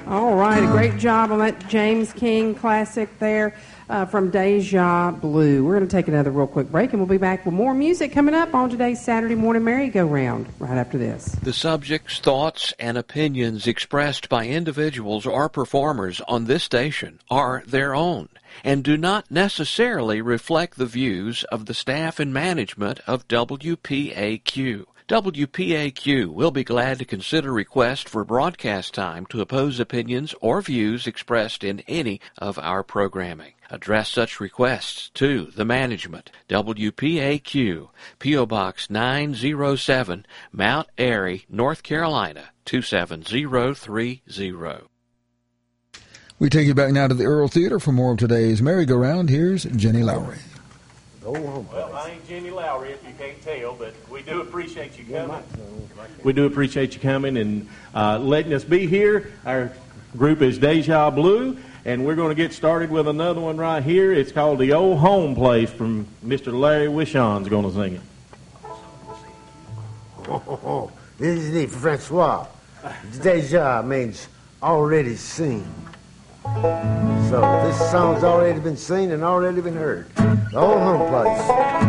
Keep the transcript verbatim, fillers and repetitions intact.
All right, a great job on that James King classic there uh, from Deja Blue. We're going to take another real quick break, and we'll be back with more music coming up on today's Saturday Morning Merry-Go-Round right after this. The subjects, thoughts, and opinions expressed by individuals or performers on this station are their own and do not necessarily reflect the views of the staff and management of W P A Q. W P A Q will be glad to consider requests for broadcast time to oppose opinions or views expressed in any of our programming. Address such requests to the management. W P A Q, P O. Box nine oh seven, Mount Airy, North Carolina, two seven zero three zero. We take you back now to the Earl Theater for more of today's Merry-Go-Round. Here's Jenny Lowry. Well, I ain't Jenny Lowry, if you can't tell, but we do appreciate you coming. We do appreciate you coming and uh, letting us be here. Our group is Deja Blue, and we're going to get started with another one right here. It's called The Old Home Place from Mister Larry Wishon's going to sing it. Oh, oh, oh. This is the Francois. Deja means already seen. So this song's already been seen and already been heard. The Old Home Place.